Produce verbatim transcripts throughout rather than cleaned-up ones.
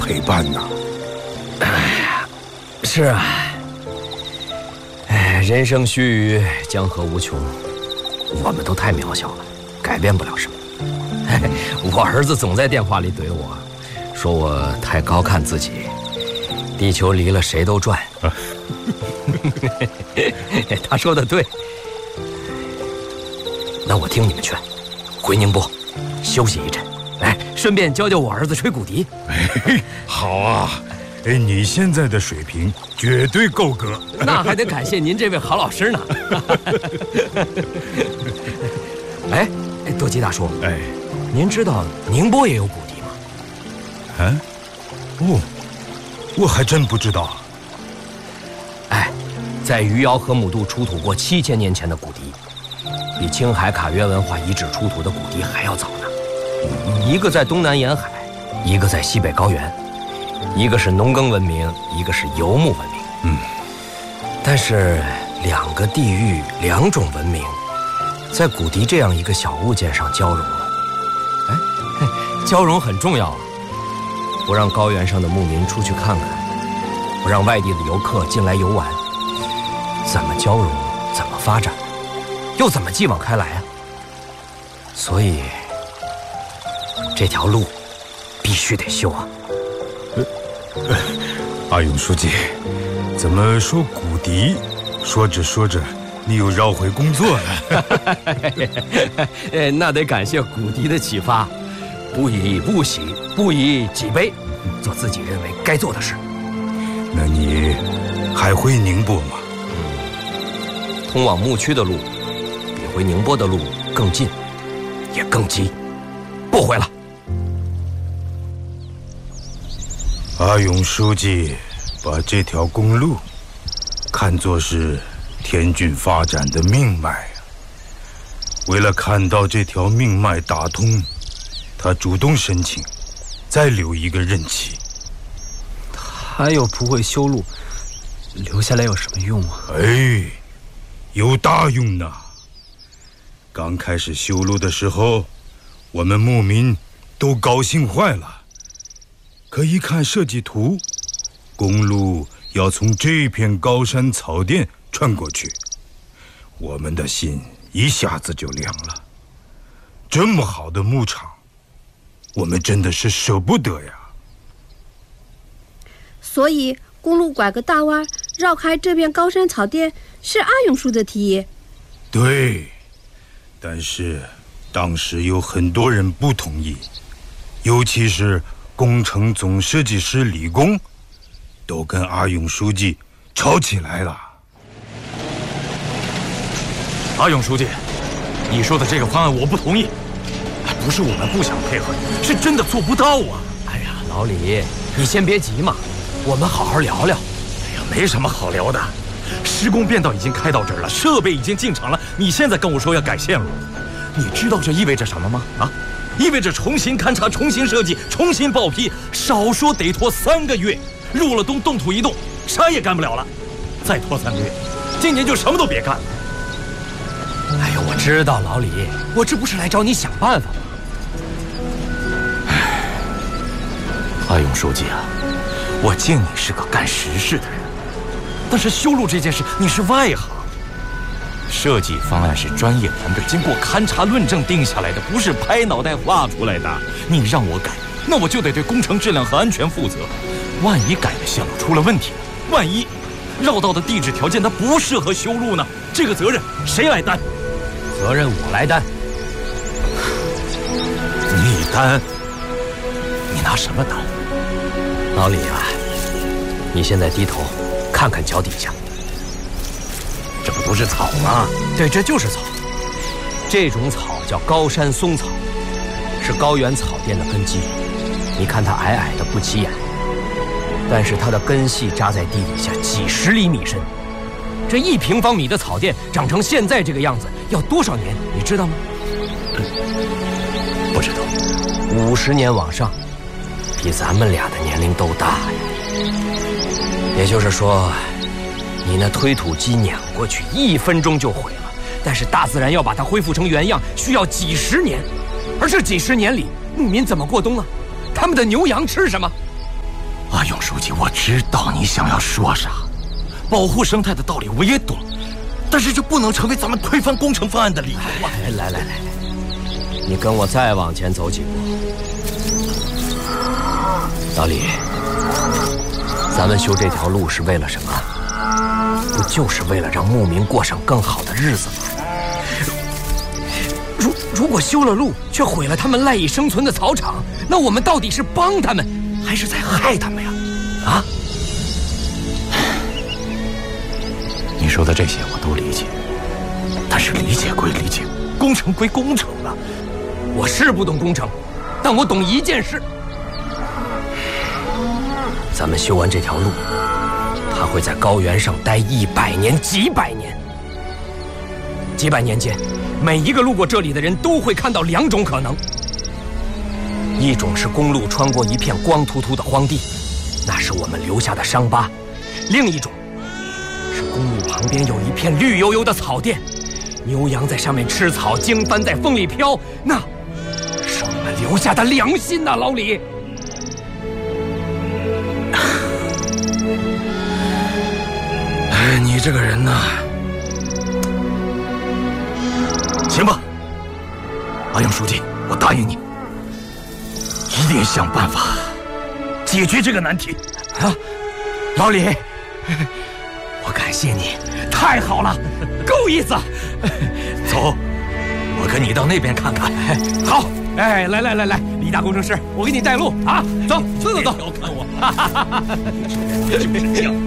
陪伴呐。 哎呀，是啊，哎，人生须臾，江河无穷，我们都太渺小了，改变不了什么。我儿子总在电话里怼我，说我太高看自己，地球离了谁都转。他说的对，那我听你们劝，回宁波休息一阵，哎，顺便教教我儿子吹骨笛。 哎，好啊，哎，你现在的水平绝对够格。 那还得感谢您这位好老师呢。哎，多吉大叔， 哎， 您知道宁波也有骨笛吗？ 啊？哦，我还真不知道。 哎，在余姚河姆渡出土过七千年前的骨笛，比青海卡约文化遗址出土的骨笛还要早呢。一个在东南沿海，一个在西北高原，一个是农耕文明，一个是游牧文明。 嗯， 但是两个地域、两种文明，在骨笛这样一个小物件上交融了。哎，交融很重要啊！不让高原上的牧民出去看看，不让外地的游客进来游玩，怎么交融，怎么发展，又怎么继往开来啊？所以这条路必须得修啊！ 呃呃、阿勇书记，怎么说骨笛？说着说着，你又绕回工作了。 呃，那得感谢骨笛的启发，不以物喜，不以己悲，做自己认为该做的事。 那你还回宁波吗？ 嗯，通往牧区的路比回宁波的路更近，也更急，不回了。 阿勇书记把这条公路看作是天郡发展的命脉，为了看到这条命脉打通，他主动申请再留一个任期。 他又不会修路，留下来有什么用啊？ 哎，有大用呢。刚开始修路的时候，我们牧民都高兴坏了。可一看设计图，公路要从这片高山草甸穿过去，我们的心一下子就凉了。这么好的牧场，我们真的是舍不得呀。 所以公路拐个大弯，绕开这片高山草甸，是阿勇叔的提议。 对，但是当时有很多人不同意，尤其是工程总设计师李工，都跟阿勇书记吵起来了。 阿勇书记，你说的这个方案我不同意。不是我们不想配合你，是真的做不到啊。 哎呀，老李，你先别急嘛，我们好好聊聊。 哎呀，没什么好聊的，施工变道已经开到这儿了，设备已经进场了，你现在跟我说要改线路，你知道这意味着什么吗？啊？意味着重新勘察、重新设计、重新报批，少说得拖三个月。入了冬，动土一动，啥也干不了了。再拖三个月，今年就什么都别干了。 哎呀，我知道，老李，我这不是来找你想办法吗？ 唉，阿勇书记啊，我敬你是个干实事的人，但是修路这件事你是外行。设计方案是专业团队经过勘察论证定下来的，不是拍脑袋画出来的。你让我改，那我就得对工程质量和安全负责。万一改的线路出了问题，万一绕道的地质条件它不适合修路呢？这个责任谁来担？ 责任我来担。 你担？你拿什么担？ 老李啊，你现在低头看看脚底下。 这不都是草吗？ 对，这就是草。这种草叫高山松草，是高原草甸的根基。你看它矮矮的不起眼，但是它的根系扎在地底下几十厘米深。这一平方米的草甸长成现在这个样子，要多少年？你知道吗？ 嗯、不知道。 五十年往上，比咱们俩的年龄都大呀。也就是说，你那推土机碾过去，一分钟就毁了，但是大自然要把它恢复成原样，需要几十年。而这几十年里，牧民怎么过冬啊？他们的牛羊吃什么？ 阿勇书记，我知道你想要说啥，保护生态的道理我也懂，但是这不能成为咱们推翻工程方案的理由啊！ 来来来，你跟我再往前走几步。老李，咱们修这条路是为了什么？不就是为了让牧民过上更好的日子吗？如如果修了路，却毁了他们赖以生存的草场，那我们到底是帮他们，还是在害他们呀？啊？ 你说的这些我都理解，但是理解归理解，工程归工程啊。 我是不懂工程，但我懂一件事。咱们修完这条路，它会在高原上待一百年、几百年。几百年间，每一个路过这里的人都会看到两种可能：一种是公路穿过一片光秃秃的荒地，那是我们留下的伤疤；另一种是公路旁边有一片绿油油的草甸，牛羊在上面吃草，经幡在风里飘，那是我们留下的良心呐，老李。 哎，你这个人呐，行吧，阿勇书记，我答应你，一定想办法解决这个难题。 啊，老李，我感谢你，太好了，够意思。 走，我跟你到那边看看。 好，哎，来来来来，李大工程师，我给你带路啊！走，走走走。 调侃我， 就是这样。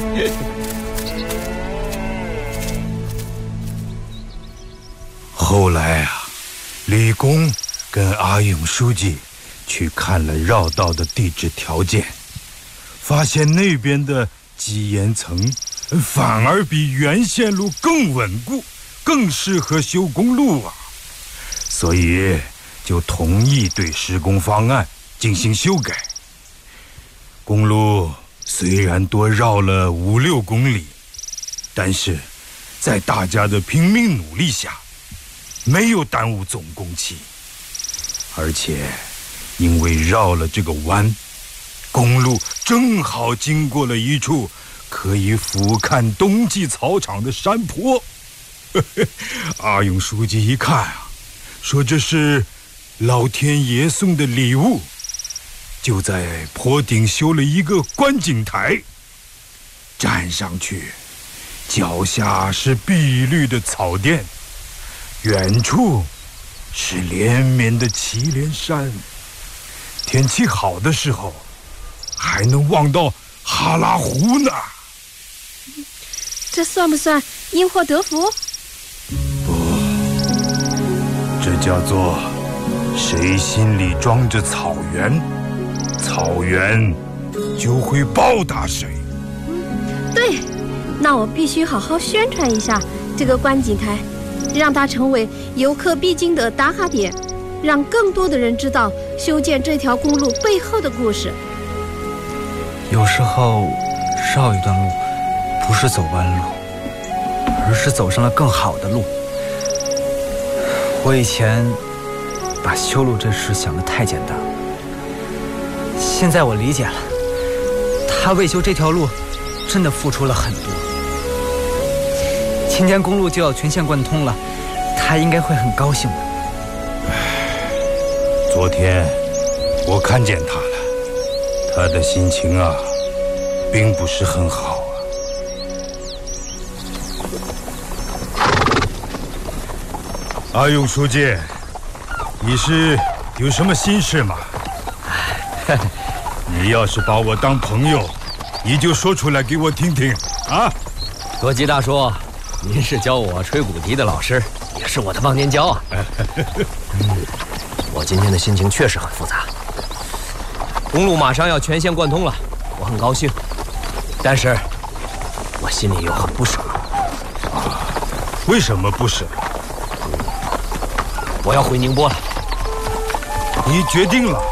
后来啊，李工跟阿勇书记去看了绕道的地质条件，发现那边的基岩层反而比原线路更稳固，更适合修公路啊，所以就同意对施工方案进行修改。公路虽然多绕了五六公里，但是在大家的拼命努力下，没有耽误总工期，而且因为绕了这个弯，公路正好经过了一处可以俯瞰冬季草场的山坡。阿勇书记一看啊，说这是老天爷送的礼物，就在坡顶修了一个观景台，站上去，脚下是碧绿的草甸，远处是连绵的祁连山，天气好的时候还能望到哈拉湖呢。 这算不算因祸得福？ 不，这叫做谁心里装着草原，草原就会报答谁。 对，那我必须好好宣传一下这个观景台，让它成为游客必经的打卡点，让更多的人知道修建这条公路背后的故事。 有时候绕一段路不是走弯路，而是走上了更好的路。我以前把修路这事想得太简单了，现在我理解了，他为修这条路真的付出了很多。今天公路就要全线贯通了，他应该会很高兴的。 昨天我看见他了，他的心情啊并不是很好啊。阿勇书记，你是有什么心事吗？你要是把我当朋友，你就说出来给我听听啊。 多吉大叔，您是教我吹骨笛的老师，也是我的忘年交啊。嗯，我今天的心情确实很复杂。公路马上要全线贯通了，我很高兴，但是我心里又很不舍。 为什么不舍？ 我要回宁波了。 你决定了？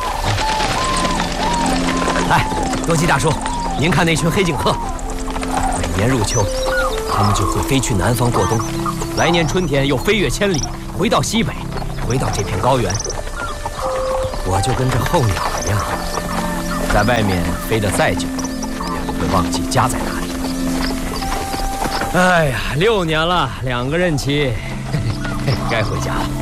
哎，多吉大叔，您看那群黑颈鹤，每年入秋，它们就会飞去南方过冬，来年春天又飞越千里，回到西北，回到这片高原。我就跟这候鸟一样， 在外面飞得再久，也不会忘记家在哪里。哎呀，六年了，两个任期，该回家了。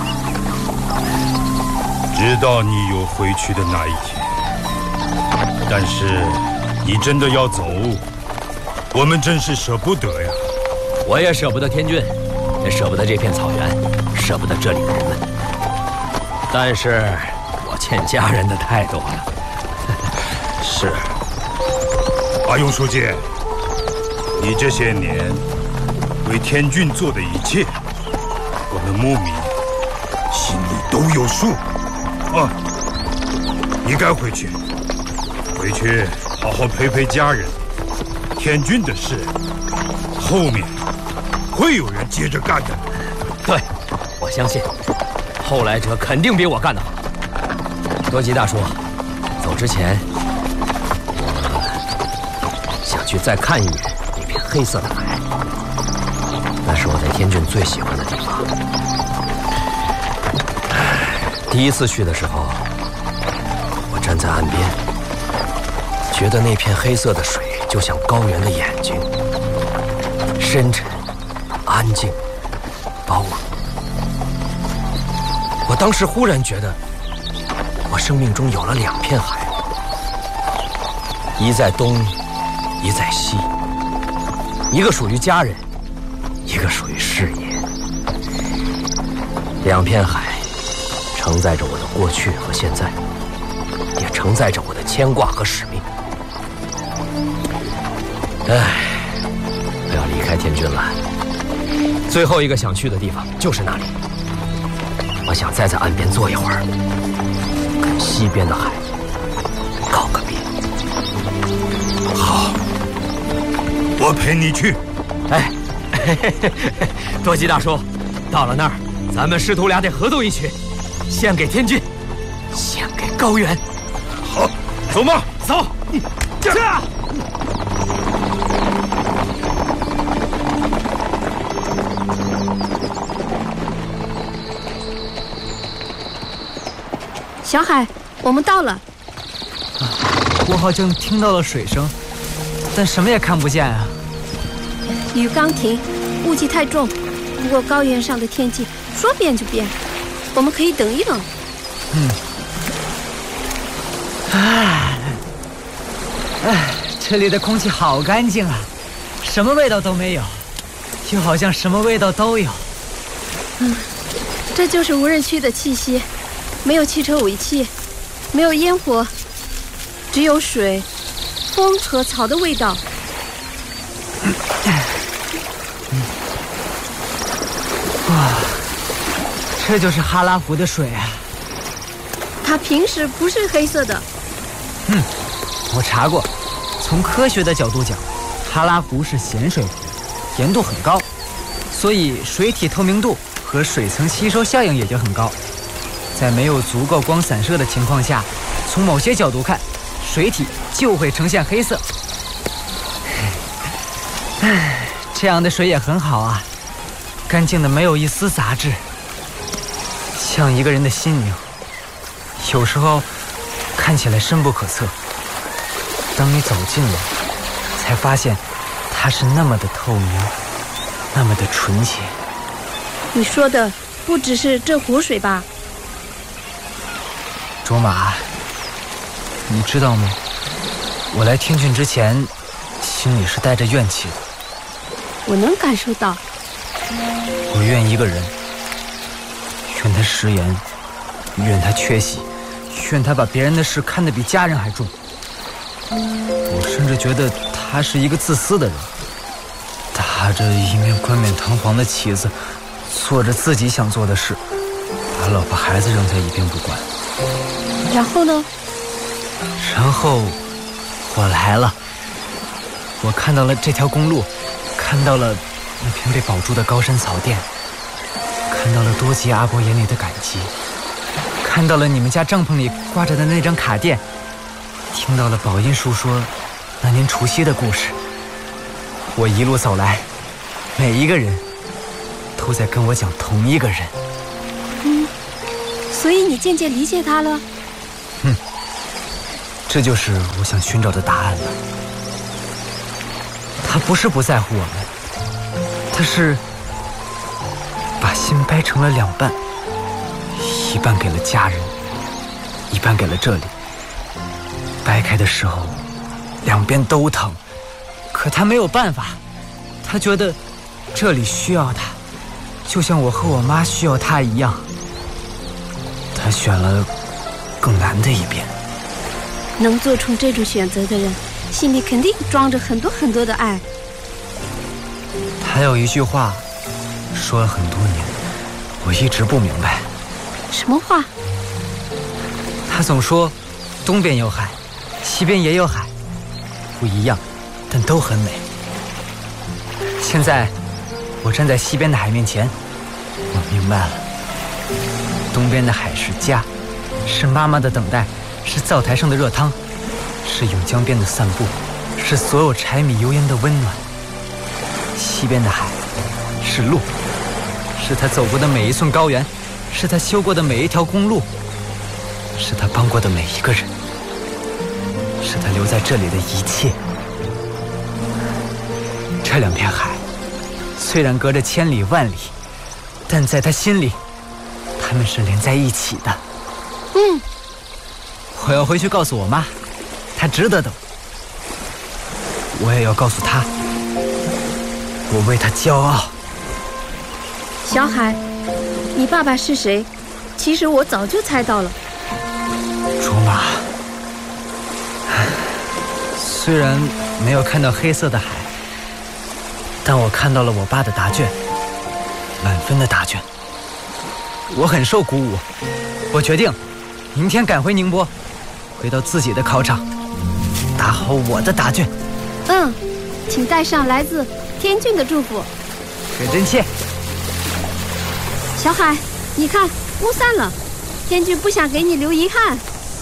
知道你有回去的那一天，但是你真的要走，我们真是舍不得呀。 我也舍不得天峻，也舍不得这片草原，舍不得这里的人们。但是我欠家人的太多了。 是，阿勇书记，你这些年为天峻做的一切，我们牧民心里都有数啊。你该回去，回去好好陪陪家人。天峻的事，后面会有人接着干的。 对，我相信后来者肯定比我干得好。多吉大叔，走之前，我想去再看一眼那片黑色的海，那是我在天峻最喜欢的地方。第一次去的时候，我站在岸边，觉得那片黑色的水就像高原的眼睛，深沉、安静、包容。我当时忽然觉得，我生命中有了两片海，一在东，一在西，一个属于家人，一个属于事业。两片海承载着我的过去和现在，也承载着我的牵挂和使命。唉，我要离开天峻了。最后一个想去的地方就是那里。我想再在岸边坐一会儿，跟西边的海告个别。 好，我陪你去。 哎，嘿嘿嘿嘿，多吉大叔，到了那儿，咱们师徒俩得合奏一曲，献给天峻，献给高原。 好，走嘛， 走。这。 小海，我们到了。啊， 我好像听到了水声，但什么也看不见啊。 雨刚停，雾气太重，不过高原上的天气说变就变，我们可以等一等。 嗯。唉，唉，这里的空气好干净啊，什么味道都没有，就好像什么味道都有。 嗯，这就是无人区的气息。没有汽车尾气，没有烟火，只有水、风和草的味道。 嗯、哇，这就是哈拉湖的水啊！ 它平时不是黑色的。 嗯，我查过，从科学的角度讲，哈拉湖是咸水湖，盐度很高，所以水体透明度和水层吸收效应也就很高。在没有足够光散射的情况下，从某些角度看，水体就会呈现黑色。唉，这样的水也很好啊，干净的没有一丝杂质，像一个人的心灵。有时候看起来深不可测，当你走近了，才发现它是那么的透明，那么的纯洁。 你说的不只是这湖水吧？ 卓玛，你知道吗？我来天峻之前，心里是带着怨气的。 我能感受到。 我怨一个人，怨他食言，怨他缺席，怨他把别人的事看得比家人还重。我甚至觉得他是一个自私的人，打着一面冠冕堂皇的旗子，做着自己想做的事，把老婆孩子扔在一边不管。 然后呢？ 然后我来了，我看到了这条公路，看到了那片被保住的高山草甸，看到了多吉阿伯眼里的感激，看到了你们家帐篷里挂着的那张卡垫，听到了宝音叔说那年除夕的故事。我一路走来，每一个人都在跟我讲同一个人。 嗯，所以你渐渐理解他了。 嗯， 这就是我想寻找的答案了。他不是不在乎我们，他是把心掰成了两半，一半给了家人，一半给了这里。掰开的时候，两边都疼，可他没有办法，他觉得这里需要他，就像我和我妈需要他一样。他选了更难的一边。 能做出这种选择的人，心里肯定装着很多很多的爱。 他有一句话说了很多年，我一直不明白。 什么话？ 他总说东边有海，西边也有海，不一样，但都很美。现在我站在西边的海面前，我明白了。东边的海是家，是妈妈的等待，是灶台上的热汤，是甬江边的散步，是所有柴米油盐的温暖。西边的海是路，是他走过的每一寸高原，是他修过的每一条公路，是他帮过的每一个人，是他留在这里的一切。这两片海虽然隔着千里万里，但在他心里，他们是连在一起的。 嗯， 我要回去告诉我妈，她值得的。我也要告诉她，我为她骄傲。 小海，你爸爸是谁？其实我早就猜到了。 卓玛，虽然没有看到黑色的海，但我看到了我爸的答卷，满分的答卷。我很受鼓舞，我决定明天赶回宁波，回到自己的考场，打好我的答卷。 嗯，请带上来自天俊的祝福。 给真切。 小海，你看雾散了，天俊不想给你留遗憾。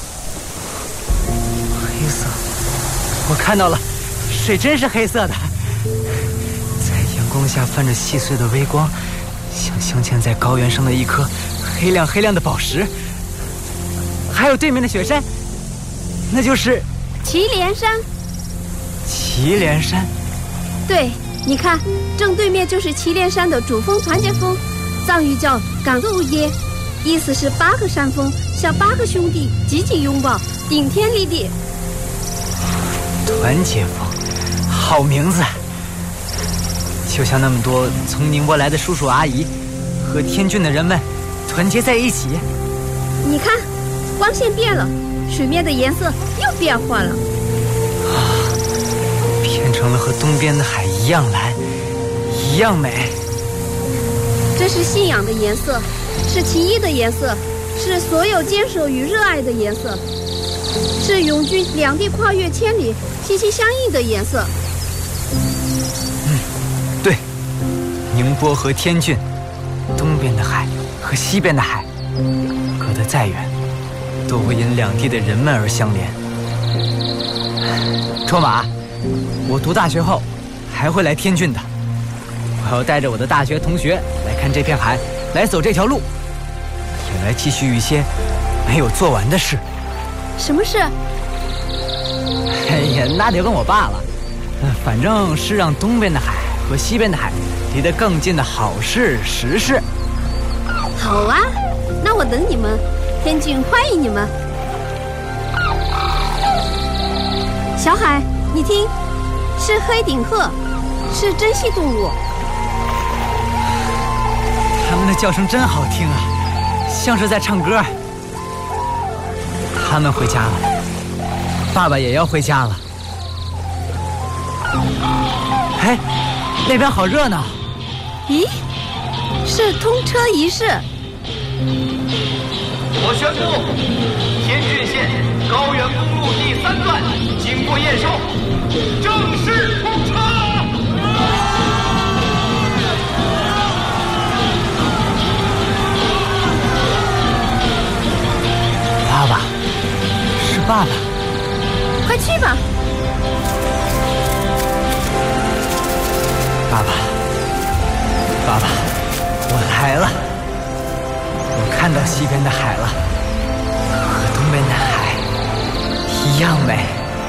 黑色，我看到了，水真是黑色的，在阳光下泛着细碎的微光，像镶嵌在高原上的一颗黑亮黑亮的宝石。还有对面的雪山，那就是祁连山。 祁连山。 对，你看，正对面就是祁连山的主峰团结峰，藏语叫港肉耶，意思是八个山峰像八个兄弟紧紧拥抱，顶天立地。 团结峰，好名字，就像那么多从宁波来的叔叔阿姨和天俊的人们团结在一起。 你看，光线变了，水面的颜色又变化了， 啊，变成了和东边的海一样蓝，一样美。 这是信仰的颜色，是情谊的颜色，是所有坚守与热爱的颜色，是永居两地跨越千里息息相印的颜色。 嗯，对，宁波和天俊，东边的海和西边的海，隔得再远，都会因两地的人们而相连。卓玛，我读大学后还会来天俊的，我要带着我的大学同学来看这片海，来走这条路，也来继续一些没有做完的事。 什么事？ 哎呀，那得问我爸了。反正是让东边的海和西边的海离得更近的好事实事。 好啊，那我等你们，天俊欢迎你们。小海，你听，是黑顶鹤，是珍稀动物。 它们的叫声真好听啊，像是在唱歌。他们回家了，爸爸也要回家了。哎，那边好热闹。 咦，是通车仪式。 我宣布，天俊县高原公路第三段经过验收，正式通车。 爸爸，是爸爸， 快去吧。 爸爸，爸爸，我来了，我看到西边的海了，和东边的海一样美。